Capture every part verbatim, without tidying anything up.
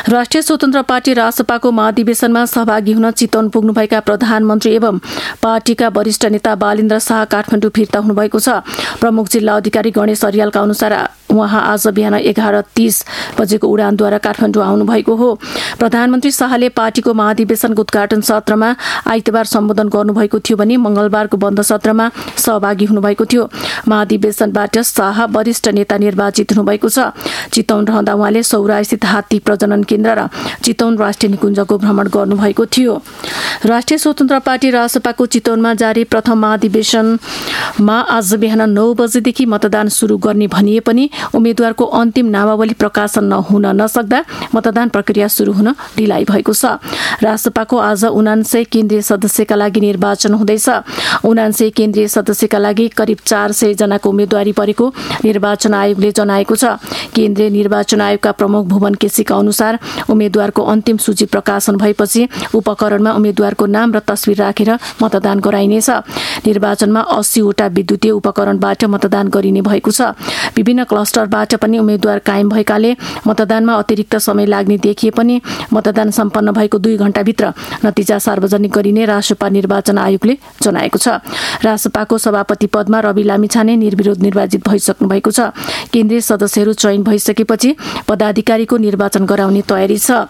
राष्ट्रिय स्वतन्त्र पार्टी रासपाको महाधिवेशनमा सहभागी हुन चितवन पुग्नुभएका प्रधानमन्त्री एवं पार्टीका वरिष्ठ नेता बालेन्द्र शाह काठमाडौँ फिर्ता हुनुभएको छ। प्रमुख जिल्ला अधिकारी गणेश अर्यालका अनुसार उहाँ आज बिहान एघार तीस बजेको उडानद्वारा काठमाडौँ आउनुभएको हो। प्रधानमन्त्री शाहले पार्टीको महाधिवेशनको उद्घाटन सत्रमा आइतबार सम्बोधन गर्नुभएको थियो भने मंगलबारको बन्द सत्रमा सहभागी हुनुभएको थियो। महाधिवेशनबाट शाह वरिष्ठ नेता निर्वाचित हुनुभएको छ। चितवन रहँदा उहाँले सौरास्थित हात्ती प्रजनन केन्द्र र चितवन राष्ट्रिय निकुञ्जको भ्रमण गर्नुभएको थियो। राष्ट्रिय स्वतन्त्र पार्टी रासपाको चितवनमा जारी प्रथम महाधिवेशनमा आज बिहान नौ बजेदेखि मतदान शुरू गर्ने भनिए पनि उम्मेद्वारको अन्तिम नामावली प्रकाशन नहुन नसक्दा मतदान प्रक्रिया शुरू हुन ढिलाइ भएको छ। रासपाको आज उनान्सय केन्द्रीय सदस्यका लागि निर्वाचन हुँदैछ। उनान्सय केन्द्रीय सदस्यका लागि करिब चार सय जनाको उम्मेद्वारी परेको निर्वाचन आयोगले जनाएको छ। केन्द्रीय निर्वाचन आयोगका प्रमुख भुवन केसीका अनुसार उम्मेद्वारको अन्तिम सूची प्रकाशन भएपछि उपकरणमा उम्मेद्वारको नाम र तस्बिर राखेर मतदान गराइनेछ। निर्वाचनमा अस्सीवटा विद्युतीय उपकरणबाट मतदान गरिने भएको छ। विभिन्न क्लस्टरबाट पनि उम्मेद्वार कायम भएकाले मतदानमा अतिरिक्त समय लाग्ने देखिए पनि मतदान सम्पन्न भएको दुई घण्टाभित्र नतिजा सार्वजनिक गरिने रासपा निर्वाचन आयोगले जनाएको छ। रासपाको सभापति पदमा रवि लामिछाने निर्विरोध निर्वाचित भइसक्नु भएको छ। केन्द्रीय सदस्यहरू चयन भइसकेपछि पदाधिकारीको निर्वाचन गराउने तयारी छ।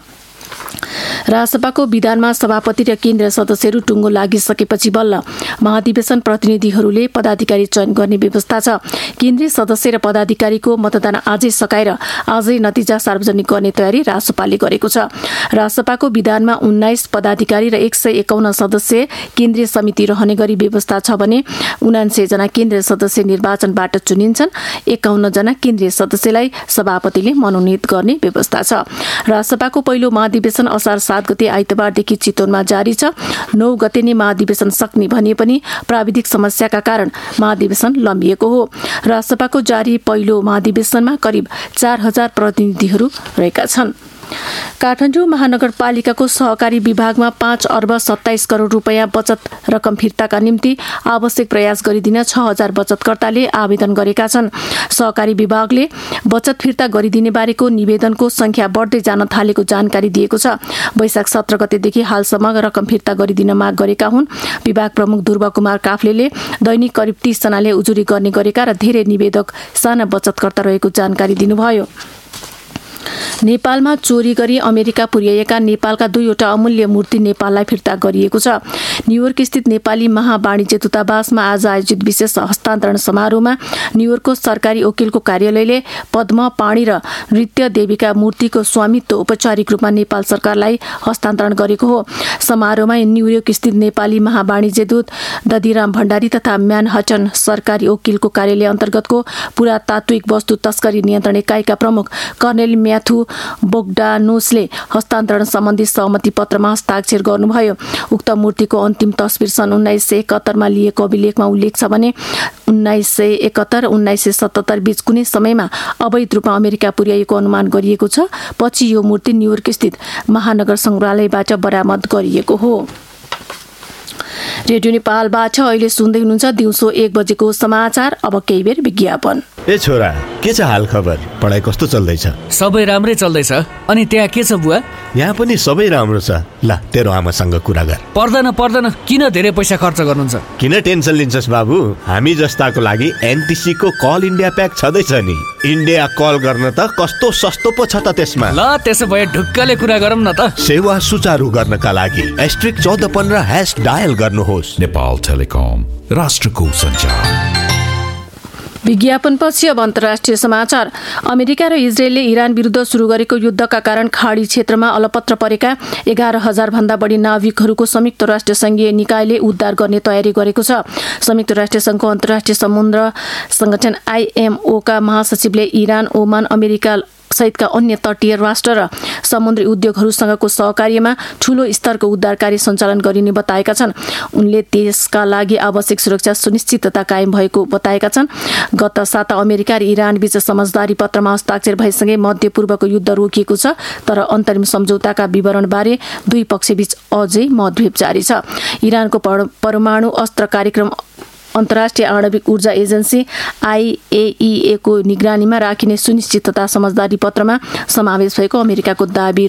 रासपाको विधानमा सभापति र केन्द्रीय सदस्यहरू टुङ्गो लागिसकेपछि बल्ल महाधिवेशन प्रतिनिधिहरूले पदाधिकारी चयन गर्ने व्यवस्था छ। केन्द्रीय सदस्य र पदाधिकारीको मतदान आजै सकाएर आजै नतिजा सार्वजनिक गर्ने तयारी रासपाले गरेको छ। रासपाको विधानमा उन्नाइस पदाधिकारी र एक सय एकाउन्न सदस्य केन्द्रीय समिति रहने गरी व्यवस्था छ भने उनान्सय जना केन्द्रीय सदस्य निर्वाचनबाट चुनिन्छन्। एकाउन्न जना केन्द्रीय सदस्यलाई सभापतिले मनोनित गर्ने व्यवस्था छ। रासपाको पहिलो महाधिवेशन असार सात गते आइतबारदेखि चितवनमा जारी छ। नौ गते नै महाधिवेशन सक्ने भनिए पनि प्राविधिक समस्याका कारण महाधिवेशन लम्बिएको हो। रासपाको जारी पहिलो महाधिवेशनमा करिब चार हजार प्रतिनिधिहरू रहेका छन्। काठमाडौँ महानगरपालिकाको सहकारी विभागमा पाँच अर्ब सत्ताइस करोड रुपियाँ बचत रकम फिर्ताका निम्ति आवश्यक प्रयास गरिदिन छ हजार बचतकर्ताले आवेदन गरेका छन्। सहकारी विभागले बचत फिर्ता गरिदिने बारेको निवेदनको संख्या बढ्दै जान थालेको जानकारी दिएको छ। वैशाख सत्र गतेदेखि हालसम्म रकम फिर्ता गरिदिन माग गरेका हुन्। विभाग प्रमुख ध्रुव कुमार काफ्लेले दैनिक करिब तीस जनाले उजुरी गर्ने गरेका र धेरै निवेदक साना बचतकर्ता रहेको जानकारी दिनुभयो। नेपालमा चोरी गरी अमेरिका पुर्याएका नेपालका दुईवटा अमूल्य मूर्ति नेपाललाई फिर्ता गरिएको छ। न्युयोर्क स्थित नेपाली महावाणिज्य दूतावासमा आज आयोजित विशेष हस्तान्तरण समारोहमा न्युयोर्कको सरकारी वकिलको कार्यालयले पद्म, पाणी र नृत्य देवीका मूर्तिको स्वामित्व औपचारिक रूपमा नेपाल सरकारलाई हस्तान्तरण गरेको हो। समारोहमा न्युयोर्क स्थित नेपाली महावाणिज्य दूत दधिराम भण्डारी तथा म्यानहट्टन सरकारी वकिलको कार्यालय अन्तर्गतको पुरातात्विक वस्तु तस्करी नियन्त्रण इकाइका प्रमुख कर्नेल म्याथु बोग्डानोसले हस्तान्तरण सम्बन्धी सहमति पत्रमा हस्ताक्षर गर्नुभयो। उक्त मूर्तिको अन्तिम तस्बिर सन् उन्नाइस सय एकहत्तरमा लिएको अभिलेखमा उल्लेख छ भने उन्नाइस सय एकहत्तर उन्नाइस सय सतहत्तर बीच कुनै समयमा अवैध रूपमा अमेरिका पुर्याएको अनुमान गरिएको छ। पछि यो मूर्ति न्युयोर्क स्थित महानगर संग्रहालयबाट बरामद गरिएको हो। रेडियो नेपालबाट अहिले सुन्दै हुनुहुन्छ दिउँसो एक बजेको समाचार। अब केही बेर विज्ञापन। ए छोरा, के छ हाल खबर? पढाइ कस्तो चल्दैछ? सबै राम्रै चल्दैछ। अनि त्यहाँ के छ बुवा? यहाँ पनि सबै राम्रो छ। ल तेरो आमासँग कुरा गर। पर्दैन पर्दैन, किन धेरै पैसा खर्च गर्नुहुन्छ? किन टेन्सन लिन्छस् बाबु? हामी जस्ताको लागि एनटिसी को कल इन्डिया प्याक छँदैछ नि। इन्डिया कल गर्न त कस्तो सस्तो पो छ त त्यसमा। ल त्यसो भए ढुक्कले कुरा गरौँ न त। सेवा सुचारू गर्नका लागि एस्ट्रिक चौध पन्ध्र ह्यास डायल गर्नुहोस्। नेपाल टेलिकम, राष्ट्रको सञ्चार। विज्ञापनपछि अब अन्तर्राष्ट्रिय समाचार। अमेरिका र इजरायलले इरान विरुद्ध सुरु गरेको युद्धका कारण खाडी क्षेत्रमा अलपत्र परेका एघार हजार भन्दा बढी नाविकहरूको संयुक्त राष्ट्र संघीय निकायले उद्धार गर्ने तयारी गरेको छ। संयुक्त राष्ट्र संघको अन्तर्राष्ट्रिय समुद्र संगठन आइएमओका महासचिवले इरान, ओमान, अमेरिका सहितका अन्य तटीय राष्ट्र र समुद्री उद्योगहरूसँगको सहकार्यमा ठूलो स्तरको उद्धार कार्य सञ्चालन गरिने बताएका छन्। उनले त्यसका लागि आवश्यक सुरक्षा सुनिश्चितता कायम भएको बताएका छन्। गत साता अमेरिका र इरान बीच समझदारी पत्रमा हस्ताक्षर भएसँगै मध्यपूर्वको युद्ध रोकिएको छ, तर अन्तरिम सम्झौताका विवरणबारे दुई पक्षबीच अझै मतभेद जारी छ। इरानको परमाणु अस्त्र कार्यक्रम अन्तर्राष्ट्रिय आणविक ऊर्जा एजेन्सी आइएइए को निगरानीमा राखिने सुनिश्चितता समझदारी पत्रमा समावेश भएको अमेरिकाको दाबी